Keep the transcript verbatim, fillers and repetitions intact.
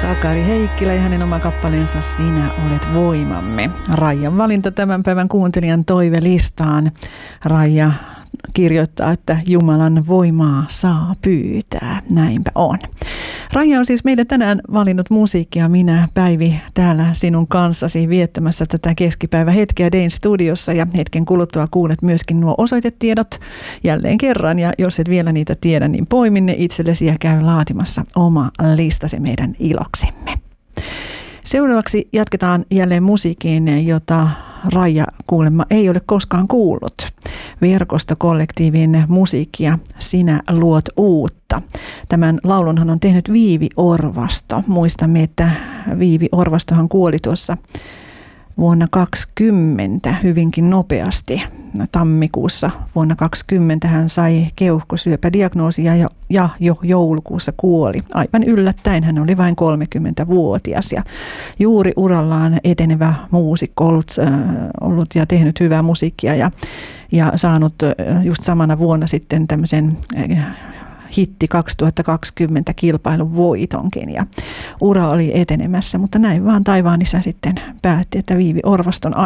Sakari Heikkilä ja hänen oma kappaleensa Sinä olet voimamme. Raijan valinta tämän päivän kuuntelijan toivelistaan. Raija kirjoittaa, että Jumalan voimaa saa pyytää. Näinpä on. Raija on siis meille tänään valinnut musiikkia. Minä, Päivi, täällä sinun kanssasi viettämässä tätä keskipäivähetkeä Dayn studiossa. Ja hetken kuluttua kuulet myöskin nuo osoitetiedot jälleen kerran. Ja jos et vielä niitä tiedä, niin poimin ne itsellesi ja käy laatimassa oma listasi meidän iloksemme. Seuraavaksi jatketaan jälleen musiikkiin, jota Raija kuulemma ei ole koskaan kuullut. Verkostokollektiivin musiikkia Sinä luot uutta. Tämän laulunhan on tehnyt Viivi Orvasto. Muistamme, että Viivi Orvastohan kuoli tuossa vuonna kaksikymmentä hyvinkin nopeasti. Tammikuussa vuonna kaksikymmentä hän sai keuhkosyöpädiagnoosia ja, ja jo joulukuussa kuoli. Aivan yllättäen hän oli vain kolmekymmentävuotias ja juuri urallaan etenevä muusikko ollut, äh, ollut ja tehnyt hyvää musiikkia ja, ja saanut äh, just samana vuonna sitten tämmöisen äh, hitti kaksituhattakaksikymmentä kilpailun voitonkin ja ura oli etenemässä, mutta näin vaan taivaan isä sitten päätti, että Viivi Orvaston